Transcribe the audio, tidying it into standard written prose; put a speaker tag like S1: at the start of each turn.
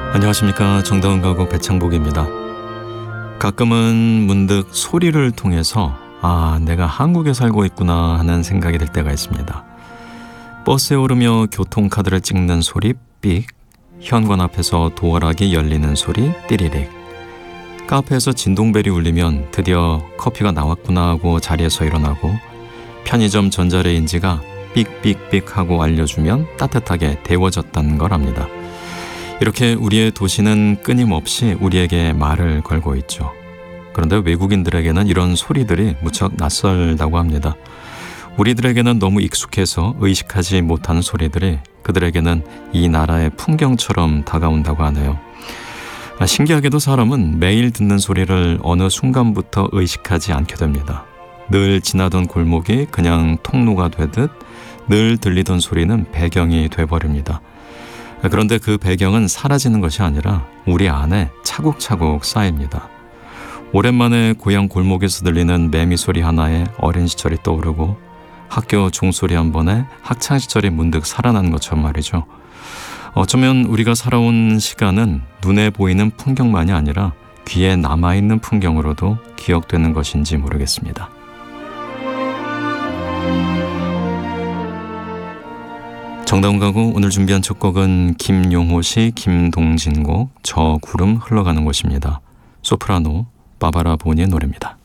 S1: 안녕하십니까. 정다운 가곡 배창복입니다. 가끔은 문득 소리를 통해서 내가 한국에 살고 있구나 하는 생각이 들 때가 있습니다. 버스에 오르며 교통카드를 찍는 소리 삑, 현관 앞에서 도어락이 열리는 소리 띠리릭, 카페에서 진동벨이 울리면 드디어 커피가 나왔구나 하고 자리에서 일어나고, 편의점 전자레인지가 삑삑삑 하고 알려주면 따뜻하게 데워졌다는 걸 압니다. 이렇게 우리의 도시는 끊임없이 우리에게 말을 걸고 있죠. 그런데 외국인들에게는 이런 소리들이 무척 낯설다고 합니다. 우리들에게는 너무 익숙해서 의식하지 못하는 소리들이 그들에게는 이 나라의 풍경처럼 다가온다고 하네요. 신기하게도 사람은 매일 듣는 소리를 어느 순간부터 의식하지 않게 됩니다. 늘 지나던 골목이 그냥 통로가 되듯 늘 들리던 소리는 배경이 돼버립니다. 그런데 그 배경은 사라지는 것이 아니라 우리 안에 차곡차곡 쌓입니다. 오랜만에 고향 골목에서 들리는 매미 소리 하나에 어린 시절이 떠오르고, 학교 종소리 한 번에 학창시절이 문득 살아나는 것처럼 말이죠. 어쩌면 우리가 살아온 시간은 눈에 보이는 풍경만이 아니라 귀에 남아있는 풍경으로도 기억되는 것인지 모르겠습니다. 정다운 가곡 오늘 준비한 첫 곡은 김용호 씨, 김동진 곡 저 구름 흘러가는 곳입니다. 소프라노 바바라 보니의 노래입니다.